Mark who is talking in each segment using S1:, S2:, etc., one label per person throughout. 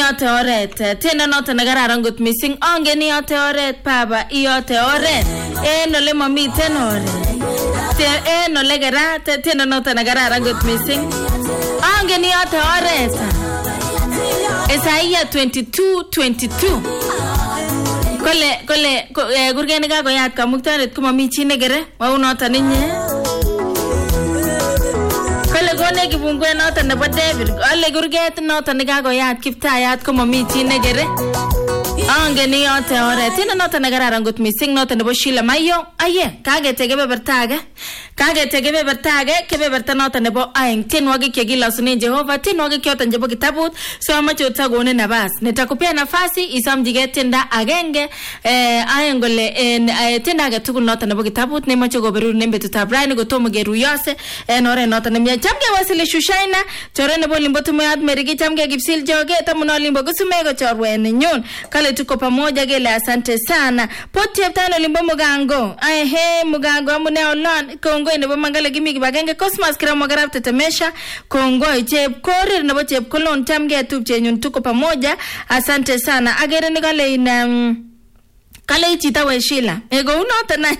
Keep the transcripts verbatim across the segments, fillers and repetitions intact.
S1: iyote oret. Tiendo noto nekararan kot missing. Ongen iyote oret baba, iyote oret. En ole momiten oret. En ole kera tiendo noto nekararan kot missing. Ongen iyote oret. Isaiah twenty-two twenty-two. Kole kole kurgeni kakoyat kamuktaret komami chi nekere. Mau noto ninye. Kole kone kibungwe noto nebo David. Ole kurget noto nekakoyat kiptayat komami chi nekere. Ongen iyote oret. Tiendo noto nekararan kot missing noto nebo Sheila Mayo. Aye, kagete kebeberta age. Kagete kebeberta age, kebeberta noto nebo aeng. Tienwogik chekilasunen Jehova, tienwogik choton chebo kitabut. So amache utagone nafas. Nitakupea nafasi isamjige tienda agenge eh aeng gole en eh, tienda age tugul noto nebo kitabut nemache koberur nembe tutabrani gotomo geruyose en ore noto nemya. Chamge wasile Shushaina, chore nebo limbo tumeat merigi chamge kipsil joge tamuno limbo kusumego chorwe nyun. Kale tuko pamoja gele asante sana. Poti tano limbo mugango. Ai he mugango amune olon kongoi nebo mangale kimi kibagenge Cosmas kiramo garab tetemesha kongoi chep korir nebo chep kolon chamge tupche nyun tuko pamoja. Asante sana. Agere ni kale ina kale ichita we Sheila. Ego unoto na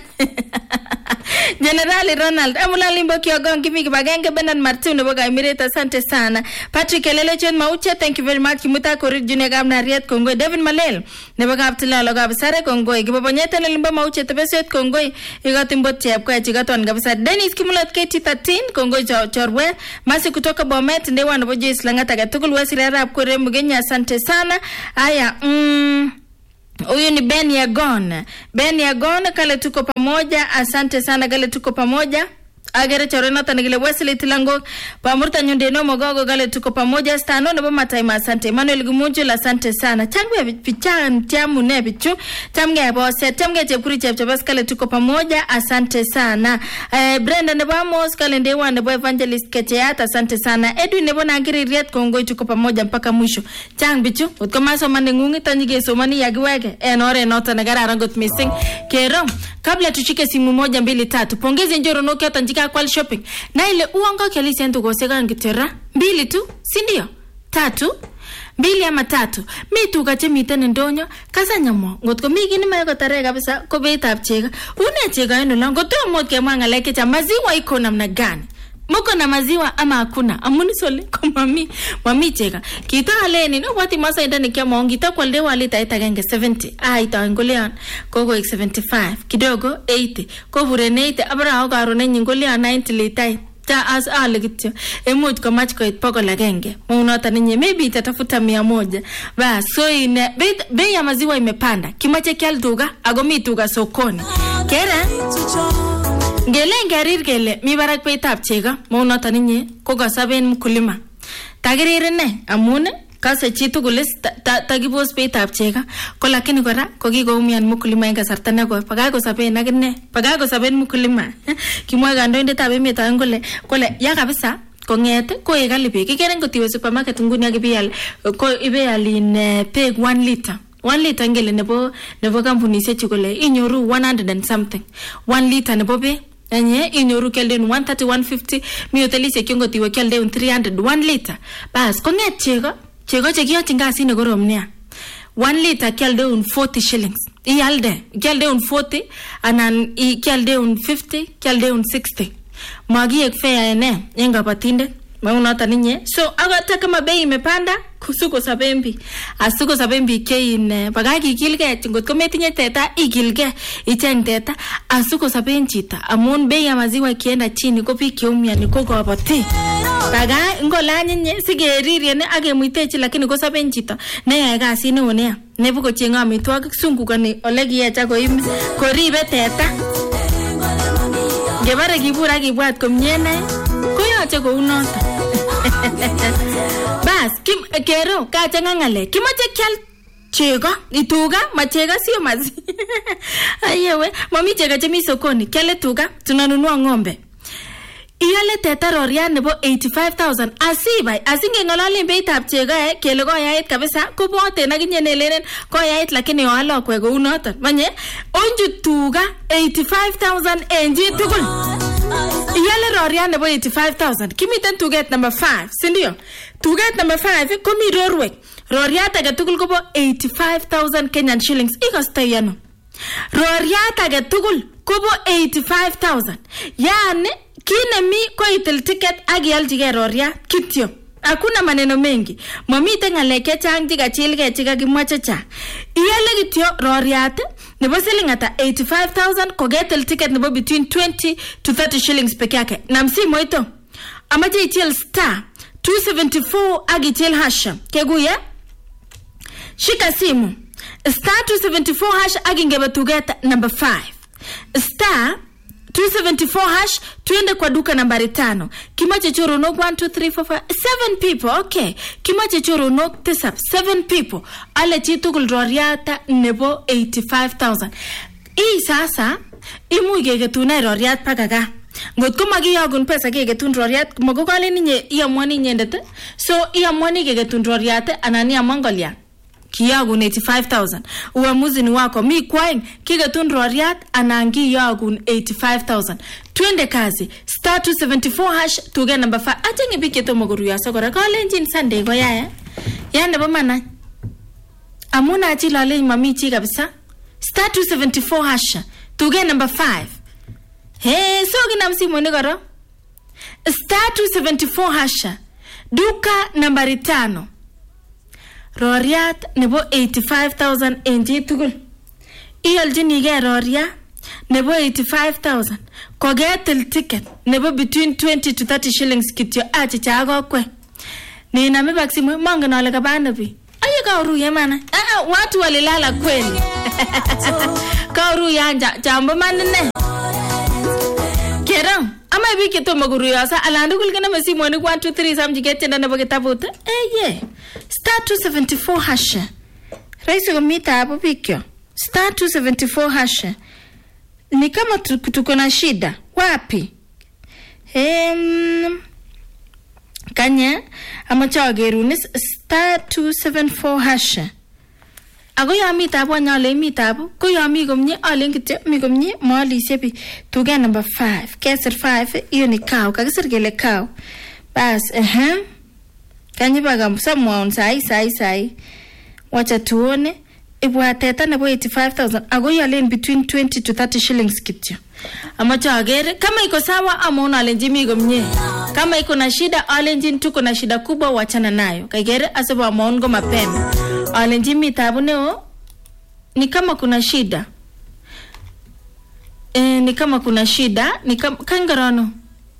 S1: General Ronald amula limbo kiogon kimi kibagenge Bernard Martin nebo Gaimireta. Asante sana. Patrick Elele Chen Mauche, thank you very much. Kimuta korir june gamna riet kongoi. David Malel nebo Gaptila lo Gabsare kongoi. Kibabonyete limbo Mauche tebeset kongoi. Igatimbo chep kwa chigaton Gabsare. Dennis Kimulat K T thirteen kongoi chorwe. Masi kutoka Bomet ndewa nebo Joyce Langata gatukul wasile rap kure mugenya. Asante sana. Aya mm Uyu ni Ben Yagon. Ben Yagon kale tuko pamoja. Asante sana kale tuko pamoja. Agere chorenota nigile Wesley Tilango pamurta nyunde no mogogo kale tuko pamoja. Stano nebo Mataima asante. Emmanuel Gumunju asante sana. Changwe pichan tiamu ne bichu. Chamge bose chamge chepkuri chepchebas kale tuko pamoja. Asante sana. Eh Brenda nebo Amos kale ndewa nebo Evangelist Kecheata asante sana. Edwin nebo Nangiri Riet kongoi tuko pamoja mpaka mwisho. Chang bichu utkoma somane ngungi tanyige somani yagiwege enore nota negararan got missing. Kero kabla tuchike simu moja mbili tatu. Pongeze njoro noki hata njika kwa shopping. Na ile uongo kialisi ento gosega ngitera. Mbili tu, si ndio? Tatu. Mbili ama tatu. Mi tu kache mitene ndonyo. Kasa nyamo. Ngotko mi gini mayo katare kabisa. Kobeita apchega. Une chega eno lang. Goto mwoke mwanga leke cha maziwa iko namna gani. Moko na maziwa ama hakuna. Amuni sole kwa mami. Mami chega. Kita haleni. No wati masa indani kia maongi. Ta kwa lewa alita ita genge seventy. Ah ita wengolean. Kogo ik seventy-five. Kidogo eighty. Kovure neite. Abra hoga arone nyingolean ninety litai. Ta as ale kityo. Emuj kwa machiko itpoko la genge. Maunota ninye. Maybe itatafuta mia moja. Ba so ine. Bei, bei ya maziwa imepanda. Kimache kial tuga. Agomi tuga sokoni. Kera. Gele ngarir gele mi barak peitab chega maunota ninye koga saben mkulima tagirire ne amune kase chitu gulis tagibos peitab chega ko lakini kora ko kigoumian mkulima en kasarta ne ko pagago saben agine pagago saben mkulima kimwa gandoindetab emet angole kole ya kabisa kongete ko egali be kigeren kotiwe supermarket nguni agibial ko ibealin peg one liter one liter ngele nebo nebo kampuni sechu kole inyoru one hundred and something one liter nebo be Anye inyoru kelden one thirty one fifty mi hoteli se kiongo tiwe kelden three hundred one liter. Bas konget chego chego chekio tingasi ne goromnia. one liter kelden forty shillings. Iyalde kelden forty anan I kelden fifty kelden sixty. Magi ek fair ene yenga patinde. Maunata ninye. So agata kama bei imepanda kusuko sabembi. Asuko sabembi ke in pagaki kilge tingot kometinye teta ikilge icheng teta asuko sabenchita amun bei ya maziwa kienda chini ko piki umia ni koko apati. Paga ngola nyenye sigeriri ne agemuitechi lakini ko sabenchita ne ya kasi ne onea. Nebu ko chenga amitwagik sungukani olegi ya chako imi koribe teta. Gebare kibura kibwat komnyene koyoche ko unota. Bas kim kero ka changa ngale kimoche kyal chega ituga machega sio mazi. Ayewe mami chega chemi sokoni kyale tuga tunanunua ng'ombe. Iyale teta roria nebo eighty-five thousand asibai asinge ngolali beitab chega eh kele ko yait kabisa ko bote na kinyene lenen ko yait lakini walo kwe go unoton manye onju tuga eighty-five thousand enji tugul. Iyale roria nebo eighty-five thousand kimiten tuget number five sindio tuget number five komi rorwe Roriat age tugul kobo eighty-five thousand Kenyan shillings. Ikostoi ano? Roriat age tugul kobo eighty-five thousand. Yani kinemi ko itil ticket agialjige roriat kityo. Hakuna maneno mengi. Mamite ngalek chechang chikachilge chikakimwa chechang. Iyale kityo roriat nebo siling ata eighty-five thousand kogetel ticket nebo between twenty to thirty shillings peke yake. Na msimu ito amaje itil star two seventy-four agitil hash. Keguye shika simu star two seventy-four hash agingebe tugeta number five star two seventy-four hash tuende kwa duka nambari tano. Kimache choro no one two three four five seven people. Okay. Kimache choro no tisap seven people. Ale chitu kulroriata nebo eighty-five thousand. Ii sasa imu igegetuna roriat pagaga. Ngot ko magiyagun pesa gegetun roriat magokale ninye iyamwani nyendete. So iyamwani gegetun roriat anani amangolia. Kiyagun eighty-five thousand. Uamuzi ni wako. Mi kwaing kigetun roriat anangi yagun eighty-five thousand. Twende kazi. Star two seventy-four hash tuge number five. Achengi piketo moguru ya sokora. Kale njin Sunday go ya ya. Yande bomana. Amuna achila le mami chi kabisa. Star two seventy-four hash tuge number five. Hey, so gina msimu ni goro. Star two seventy-four hash duka nambari tano. Roriat nebo eighty-five thousand enji tugul. Iyaljinige roria nebo eighty-five thousand. Kogetel ticket nebo between twenty to thirty shillings kityo achicha agokwe. Ni na mibaki mwe manga na wale kabana bi. Ayo kauru ya mana. Ah, watu walilala kweli. Kauru ya jambo manene. Kerang ama ibi kito maguru ya sa alandu kulgana masi mwani one two three samji getenda nebo kitabuta. Eh yeah. Star two seventy-four hash. Raisi kumita hapo pikyo. Star two seventy-four hash. Ni kama tuko na shida. Wapi? Em Kanya amacha gerunis star two seventy-four hash. Ago ya mita hapo nyale mita hapo. Ko ya mi komnye alen kityo mi komnye mali sepi. Tuge number five. Kesir five iyo ni cow. Kakisir kele cow. Bas ehem. Kanyi baga someone sai sai sai. Wacha tuone ibwateta nebo eighty-five thousand ago yalen between twenty to thirty shillings kityo. Amacha agere kama iko sawa ama una alenjimi gomnye. Kama iko na shida alenjin tuko na shida kubwa wachana nayo. Kagere asaba amaongo mapema. Alenjimi tabuneo ni kama kuna shida. Eh ni kama kuna shida ni kama kangarano.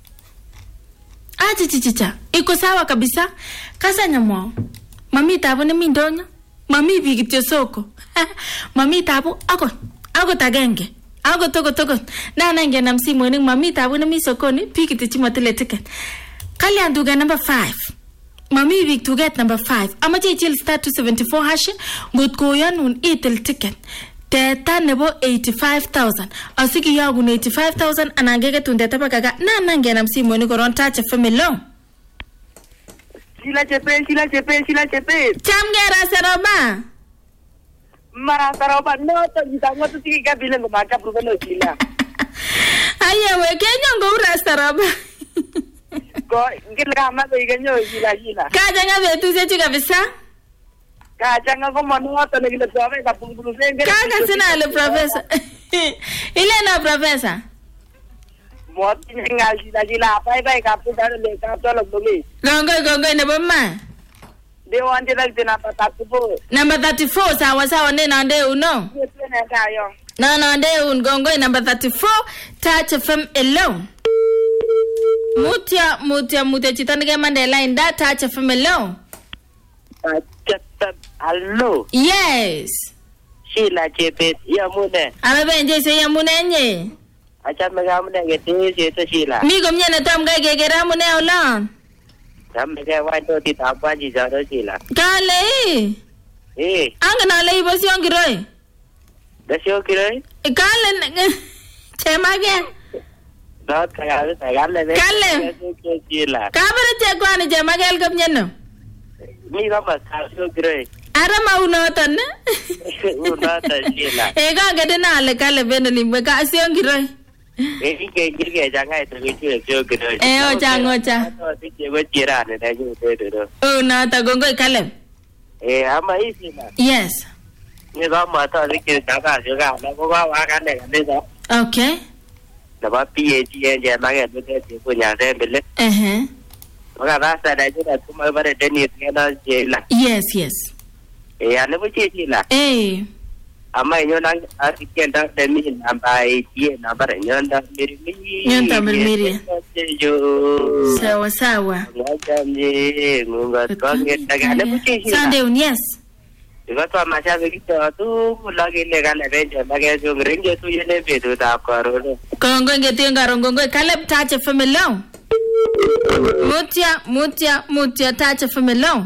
S1: Achi chichicha. Iko sawa kabisa. Kasa nyamwao. Mami tabu ni mindonyo. Mami bigityo soko. Mami tabu ako. Ako tagenge. Ako toko toko. Na nange na msimu ni mami tabu ni mi sokoni. Bigityo chimatile ticket. Kali anduga number five. Mami big to get number five. Amache ichil star two seventy-four hash. Ngot koyanun itil ticket. Teta nebo eighty-five thousand. Asiki yagun eighty-five thousand anangege tundeta pagaga. Na nange na msimu ni koron tache femelo.
S2: Sila chepe, sila chepe, sila chepe.
S1: Chamgera seroba.
S2: Mara seroba no to jitango tu tiki kabile ngomaka pruveno sila.
S1: Aye we Kenya ngora seroba.
S2: Ko ngila ma ko igenyo sila sila.
S1: Kaja ngabe tu sechu kabisa.
S2: Kaja ngako mano to ngile sabe ka pungulu senge.
S1: Kaga sina le professor. Ile na professor.
S2: Moti ngal sila sila pai pai ka pu dar le ka to lo bogi.
S1: Gongo gongo ne bomma.
S2: De wande like de number thirty-four.
S1: Number thirty-four sawa sawa ne na nde uno. No no nde un gongo number thirty-four Touch F M alone. Mutia mutia mutia chitanige mande line da Touch F M alone.
S2: Hello.
S1: Yes.
S2: Sila chepe ya mune.
S1: Abe nje se ya mune nye.
S2: Acha mega mune gete se to sila.
S1: Mi gomnya na tam ga gegera mune olon.
S2: Tam mega wa to ti tapa ji ja do sila.
S1: Kale.
S2: Eh.
S1: Anga na le bosi ongiroi.
S2: Dasyo kiroi?
S1: Kale chemage.
S2: Dot kaya kale ne.
S1: Kale.
S2: Sila.
S1: Kabere che kwani chemage el gomnya no.
S2: Mi ga ma dasyo kiroi.
S1: Ara maunoton ne?
S2: Unoton sila.
S1: E ga gede na le kale bendo ni me ka si ongiroi.
S2: Eh ke kirge janga ito ke syo kiroi.
S1: Eh o chango cha.
S2: To ti ke go tira ne da ju te do.
S1: Oh na ta gongo kale.
S2: Eh, ama hizi na.
S1: Yes.
S2: Ni kama hata nikitaka shuka na kwa wakane kabisa.
S1: Okay.
S2: Na ba P H D nje mage ndio kunya sembele.
S1: Eh.
S2: Wakabasa na jina kuma bare deni tena jela.
S1: Yes, yes.
S2: Eh, anabuchi jela.
S1: Eh.
S2: Ama nyona asikenda demi namba eighty namba nyonda mirimi.
S1: Nyonda mirimi.
S2: Jo.
S1: Sawa sawa.
S2: Ngajamye munga twange daga anabuchi jela.
S1: Sunday, yes.
S2: Ikatwa mashabi kitu tu lagi legale benjo lagi jongrenje tu yene betu ta kororo.
S1: Kongo ngeti ngarongo Caleb Touch F M lo. Mutia mutia mutia Touch F M lo.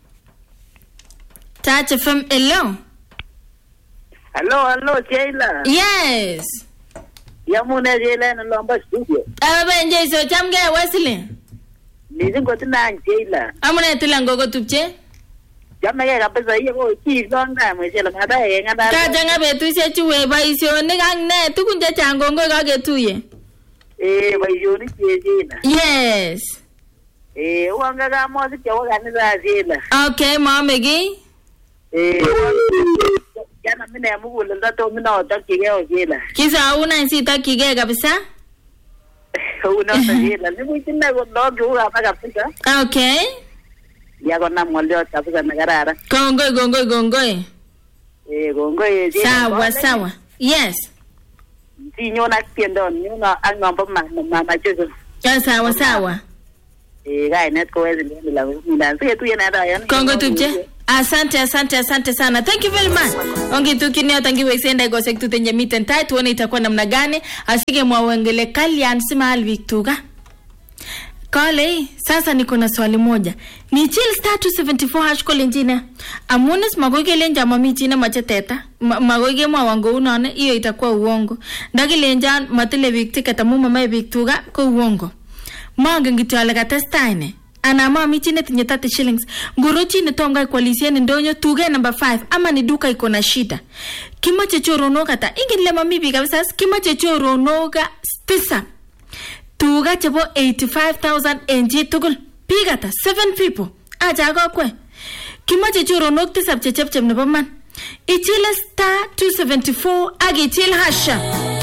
S1: Touch F M lo.
S2: Hello hello Sheila.
S1: Yes.
S2: Yamune Sheila na lomba studio.
S1: Aba nje so chamge Wesley.
S2: Nizingo tuna Sheila.
S1: Amune tilango go tupche.
S2: Jamege kabisa hiyo ko chi longa mweshela ngada ye ngada.
S1: Ta janga betusie chuwe baisioni kang ne tukun che chang kongo kaketuye.
S2: Eh baisioni Sheila.
S1: Yes.
S2: Eh wanga ga mo se wa kanisa Sheila.
S1: Okay, mamegi.
S2: Eh jana mimi mugule ndato mimi na utakige Sheila.
S1: Kisa una nsitakige kabisa?
S2: Una Sheila. Ni mwitina go dogo hapa kabisa.
S1: Okay.
S2: Ya kona mwalio kabisa nagarara.
S1: Kongoi kongoi kongoi.
S2: Eh kongoi.
S1: Sawa sawa. Yes.
S2: Si nyona kiendo nyona angomba mama mama chuzo.
S1: Ya sawa sawa.
S2: Eh gai net ko wezi ndio la mimi sike tu yana da yana.
S1: Kongo tupje. Asante asante asante sana. Thank you very much. Ongi tukinio tangi wesenda go sektu tenye miten tai tuone itakuwa namna gani. Asige mwawengele Kalyan sima alviktuga. Kale, sasa niko na swali moja. Ni chill star two seventy-four hash call engineer. Amunis magoge lenja mami china macheteta. Ma, magoge mwa wango unaone, iyo itakuwa uongo. Ndagi lenja matile vikti katamu mama viktuga ko uongo. Mange ngiti alaga testaine. Ana mami chine tinye thirty shillings. Nguru chine tonga kwalisia ni ndonyo tuge number five. Ama ni duka iko na shida. Kima chechoro noga ta. Ingi nile mami bika visas. Kima chechoro noga stisa. Tuga chebo eighty-five thousand N G tugul. Pigata seven people. Aja go kwe. Kimache churo nok tisap chechepchem nebo man. Ichile star two seventy-four agi ichil hasha.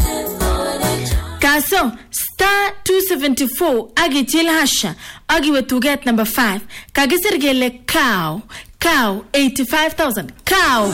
S1: Kaso star two seventy-four agi ichil hasha. Agi we to get number five. Kagisir gele cow. Cow eighty-five thousand. Cow.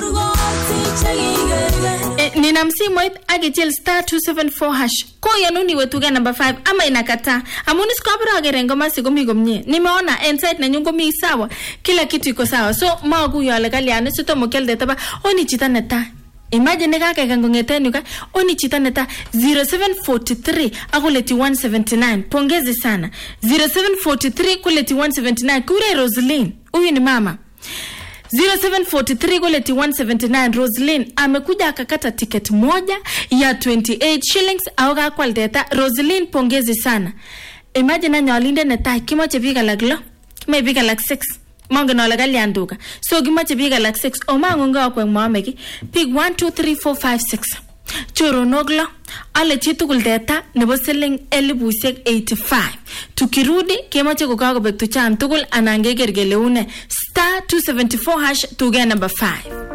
S1: E, nina msimu it agichil star two seventy-four hash. Ko yanuni wetuga number five ama inakata. Amuni skobra agerengo masi gomi gomnye. Nimeona inside na nyungo mi sawa. Kila kitu iko sawa. So magu yo alegali ane suto mokel de taba. Oni chita neta. Imagine kaka kangongete nuka. Oni chita neta zero seven four three akuleti one seventy-nine. Pongezi sana. zero seven four three kuleti one seventy-nine. Kure Rosaline. Uyu ni mama. zero seven four three kuleti one seventy-nine. Rosaline amekuja akakata ticket moja ya twenty-eight shillings au kakwal data. Rosaline pongezi sana. Imagine nyalinde neta kimo chepiga laglo. Kimo piga lag six. Mange no lagali anduka. So kimo chepiga lag six. O mangunga kwa mwameki. Pig one two three four five six. Choro nogla. Ale chitukul data nebo selling elibusek eighty-five. Tukirudi kema cheko kako bektu chan tukul anangeger gele une star two seventy-four hash to get number five.